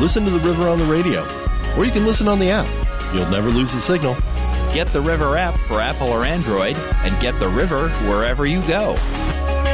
Listen to the River on the radio, or you can listen on the app. You'll never lose the signal. Get the River app for Apple or Android, and get the River wherever you go.